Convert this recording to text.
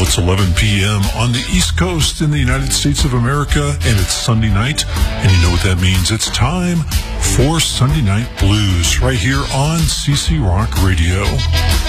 It's 11 p.m. on the East Coast in the United States of America, and it's Sunday night, and you know what that means. It's time for Sunday Night Blues right here on CC Rock Radio.